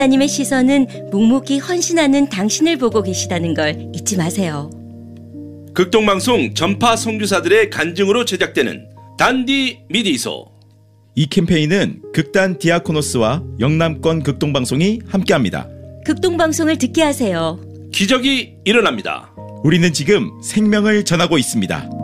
하나님의 시선은 묵묵히 헌신하는 당신을 보고 계시다는 걸 잊지 마세요. 극동방송 전파 선교사들의 간증으로 제작되는 단디 미디소. 이 캠페인은 극단 디아코노스와 영남권 극동방송이 함께합니다. 극동방송을 듣게 하세요. 기적이 일어납니다. 우리는 지금 생명을 전하고 있습니다.